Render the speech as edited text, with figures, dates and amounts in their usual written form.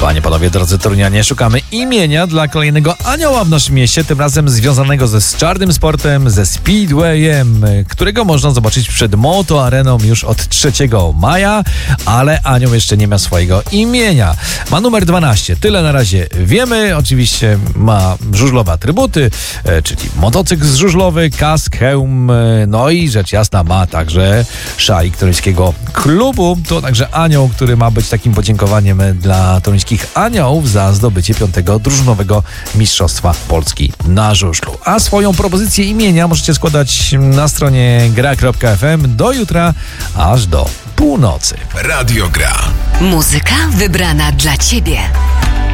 Panie, panowie, drodzy Torunianie, szukamy imienia dla kolejnego anioła w naszym mieście, tym razem związanego z czarnym sportem, ze Speedwayem, którego można zobaczyć przed Moto Areną już od 3 maja, ale anioł jeszcze nie ma swojego imienia. Ma numer 12, tyle na razie wiemy. Oczywiście ma żużlowe atrybuty, czyli motocykl żużlowy, kask, hełm, no i rzecz jasna ma także szalik toruńskiego klubu. To także anioł, który ma być takim podziękowaniem dla toruńskich aniołów za zdobycie 5. drużynowego Mistrzostwa Polski na żużlu. A swoją propozycję imienia możecie składać na stronie gra.fm do jutra aż do północy. Radio Gra. Muzyka wybrana dla Ciebie.